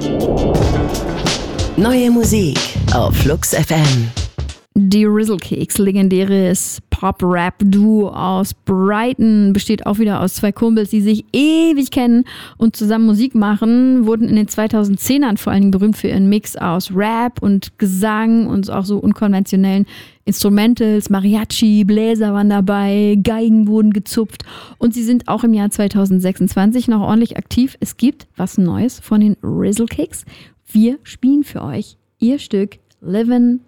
Neue Musik auf Flux FM. Die Rizzle-Keks, legendäres Pop-Rap-Duo aus Brighton, besteht auch wieder aus zwei Kumpels, die sich ewig kennen und zusammen Musik machen, wurden in den 2010ern vor allen Dingen berühmt für ihren Mix aus Rap und Gesang und auch so unkonventionellen Instrumentals, Mariachi, Bläser waren dabei, Geigen wurden gezupft und sie sind auch im Jahr 2026 noch ordentlich aktiv. Es gibt was Neues von den Rizzle-Keks. Wir spielen für euch ihr Stück Livin'